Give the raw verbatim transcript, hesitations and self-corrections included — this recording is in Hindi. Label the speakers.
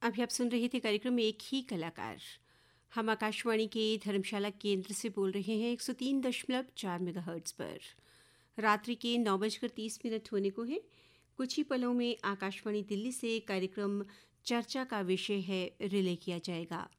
Speaker 1: अभी आप सुन रहे थे कार्यक्रम में एक ही कलाकार। हम आकाशवाणी के धर्मशाला केंद्र से बोल रहे हैं एक सौ तीन दशमलव चार मेगाहर्ट्ज़ पर। रात्रि के नौ बजकर तीस मिनट होने को है। कुछ ही पलों में आकाशवाणी दिल्ली से कार्यक्रम चर्चा का विषय है रिले किया जाएगा।